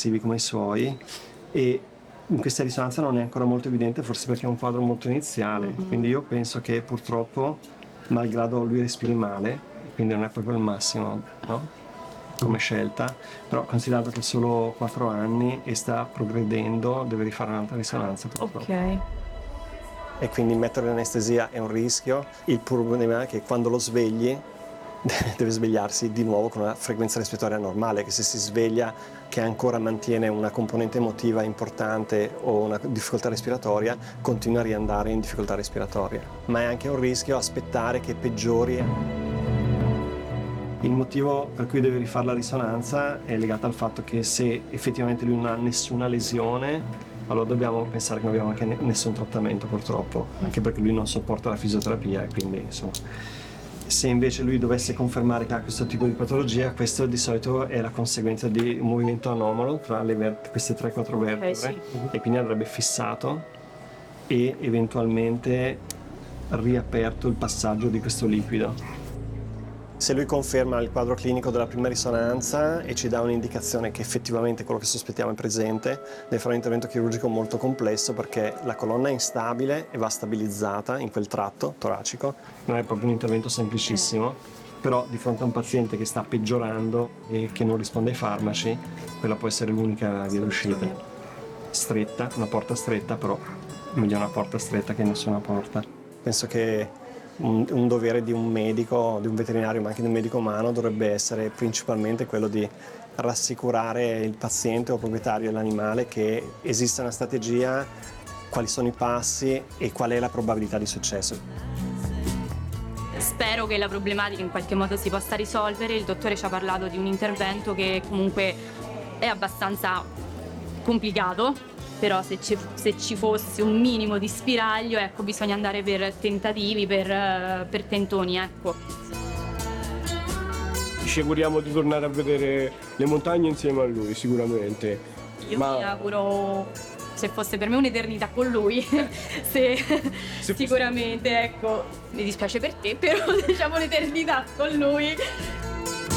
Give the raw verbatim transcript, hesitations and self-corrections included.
aggressivi come i suoi, e in questa risonanza non è ancora molto evidente, forse perché è un quadro molto iniziale, mm-hmm. Quindi io penso che purtroppo, malgrado lui respiri male, quindi non è proprio il massimo, no? Come scelta, però considerato che ha solo quattro anni e sta progredendo, deve rifare un'altra risonanza purtroppo. Ok. E quindi mettere l'anestesia è un rischio. Il problema è che quando lo svegli deve svegliarsi di nuovo con una frequenza respiratoria normale, che se si sveglia che ancora mantiene una componente emotiva importante o una difficoltà respiratoria, continua a riandare in difficoltà respiratoria. Ma è anche un rischio aspettare che peggiori. Il motivo per cui deve rifare la risonanza è legato al fatto che se effettivamente lui non ha nessuna lesione, allora dobbiamo pensare che non abbiamo anche nessun trattamento purtroppo, anche perché lui non sopporta la fisioterapia, e quindi insomma. Se invece lui dovesse confermare che ha questo tipo di patologia, questo di solito è la conseguenza di un movimento anomalo tra le vert- queste tre quattro vertebre, eh sì. E quindi andrebbe fissato e eventualmente riaperto il passaggio di questo liquido. Se lui conferma il quadro clinico della prima risonanza e ci dà un'indicazione che effettivamente quello che sospettiamo è presente, deve fare un intervento chirurgico molto complesso, perché la colonna è instabile e va stabilizzata in quel tratto toracico. Non è proprio un intervento semplicissimo, però di fronte a un paziente che sta peggiorando e che non risponde ai farmaci, quella può essere l'unica via d'uscita. Stretta, una porta stretta, però meglio una porta stretta che nessuna porta. Penso che Un, un dovere di un medico, di un veterinario, ma anche di un medico umano, dovrebbe essere principalmente quello di rassicurare il paziente o proprietario dell'animale che esiste una strategia, quali sono i passi e qual è la probabilità di successo. Spero che la problematica in qualche modo si possa risolvere. Il dottore ci ha parlato di un intervento che comunque è abbastanza complicato, però se ci, se ci fosse un minimo di spiraglio, ecco, bisogna andare per tentativi, per, per tentoni, ecco. Ci auguriamo di tornare a vedere le montagne insieme a lui, sicuramente. Io Ma... mi auguro, se fosse per me, un'eternità con lui, se, se sicuramente, ecco, mi dispiace per te, però diciamo un'eternità con lui.